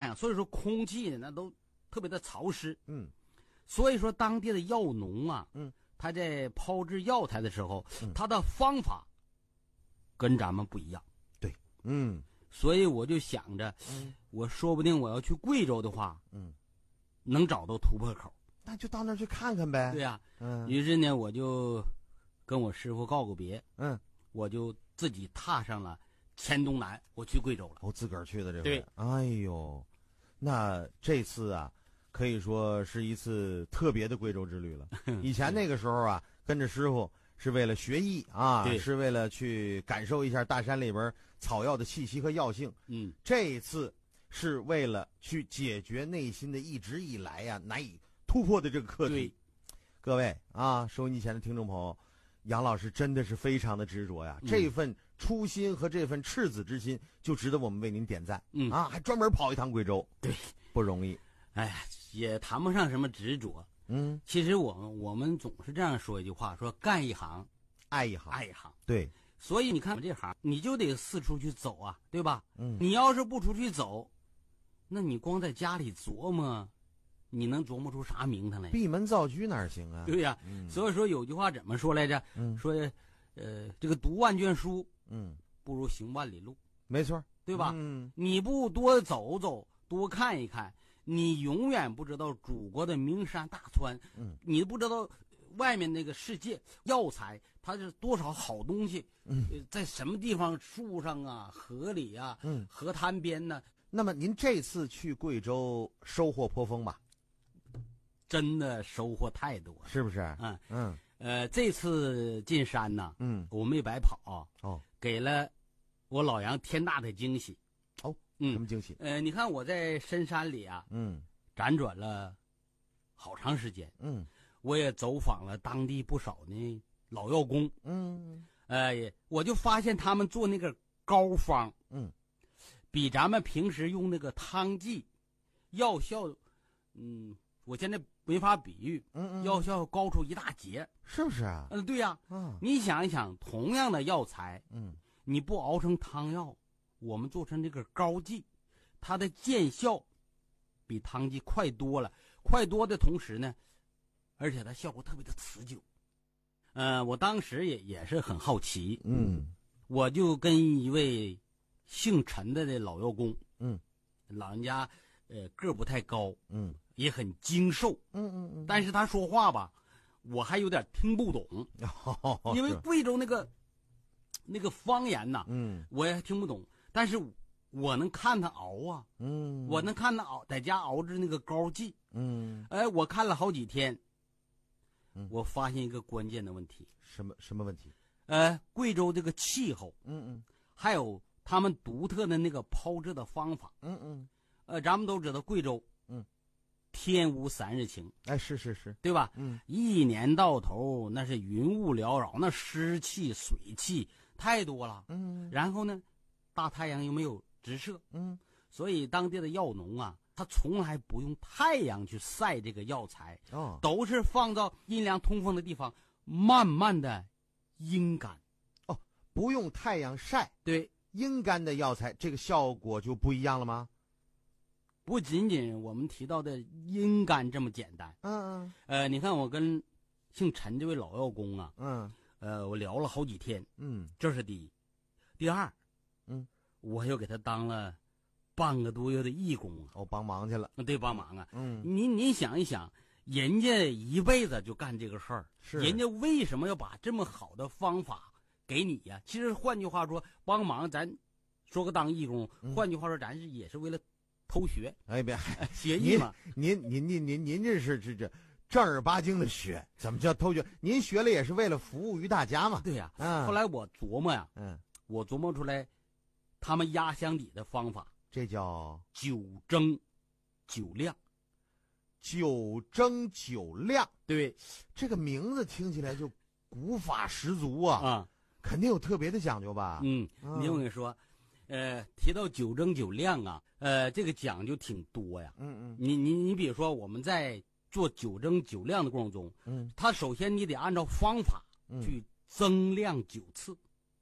阳，所以说空气呢那都特别的潮湿。 嗯， 所以说当地的药农啊，他在炮制药材的时候，他的方法跟咱们不一样。 对， 所以我就想着，我说不定我要去贵州的话，能找到突破口。 那就到那儿去看看呗。 对呀，于是呢，我就跟我师傅告个别，我就自己踏上了黔东南，我去贵州了。 我自个儿去的这回。 对， 哎呦，那这次啊，可以说是一次特别的贵州之旅了。以前那个时候啊，跟着师傅是为了学艺啊，是为了去感受一下大山里边草药的气息和药性。这一次是为了去解决内心的一直以来呀难以突破的这个课题。各位啊，收音机前的听众朋友，杨老师真的是非常的执着呀，这份初心和这份赤子之心就值得我们为您点赞。还专门跑一趟贵州， 对， 不容易。 哎呀，也谈不上什么执着。其实我们总是这样说一句话，说干一行爱一行， 爱一行。 对， 所以你看我这行，你就得四处去走啊，对吧？你要是不出去走，那你光在家里琢磨，你能琢磨出啥名堂来？ 闭门造车哪行啊？ 对呀，所以说有句话怎么说来着？说这个读万卷书，不如行万里路。 没错， 对吧？你不多走走，多看一看，你永远不知道祖国的名山大川，你不知道外面那个世界药材它是多少好东西，在什么地方树上啊、河里啊、河滩边呢？ 那么您这次去贵州收获颇丰吧？ 真的收获太多了， 是不是？ 这次进山呢，我没白跑给了我老杨天大的惊喜。 什么惊喜？ 你看我在深山里啊，辗转了好长时间，我也走访了当地不少的老药工，我就发现他们做那个膏方，比咱们平时用那个汤剂药效，我现在没法比喻，药效高出一大截， 是不是啊？ 对呀，你想一想，同样的药材，你不熬成汤药，我们做成这个膏剂，它的见效比汤剂快多了，快多的同时呢，而且它效果特别的持久。我当时也是很好奇，我就跟一位姓陈的老药工，老人家个不太高，也很精瘦，但是他说话吧，我还有点听不懂，因为贵州那个方言呐，我也听不懂，但是我能看他熬啊，我能看他熬，在家熬制那个膏剂，我看了好几天，我发现一个关键的问题。 什么问题？ 贵州这个气候，还有他们独特的那个炮制的方法，咱们都知道贵州，天无三日晴， 是， 对吧？一年到头那是云雾缭绕，那湿气、水气太多了，然后呢，大太阳又没有直射，所以当地的药农啊，他从来不用太阳去晒这个药材，都是放到阴凉通风的地方，慢慢的阴干。 不用太阳晒， 对， 阴干的药材，这个效果就不一样了吗？ 不仅仅我们提到的阴干这么简单，你看我跟姓陈这位老药工啊，我聊了好几天，这是第一。第二，我又给他当了半个多月的义工啊， 帮忙去了。 对，帮忙啊。您想一想，人家一辈子就干这个事儿，人家为什么要把这么好的方法给你呀？其实换句话说，帮忙咱说个当义工，换句话说，咱也是为了偷学。别学艺嘛。 您这是这正儿八经的学，怎么叫偷学？您学了也是为了服务于大家嘛。 对呀。后来我琢磨呀，我琢磨出来他们压箱底的方法， 这叫九蒸九晾。 九蒸九晾， 对， 这个名字听起来就古法十足啊，肯定有特别的讲究吧？ 你我跟你说，提到九蒸九晾啊，这个讲究挺多呀。你比如说我们在做九蒸九晾的过程中，它首先你得按照方法去增晾9次。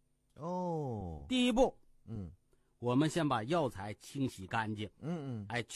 第一步，我们先把药材清洗干净，